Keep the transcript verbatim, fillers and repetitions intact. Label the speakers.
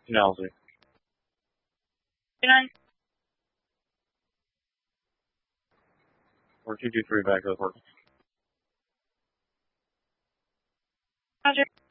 Speaker 1: Chelsea. Good night. Four two two three back to the port. Roger.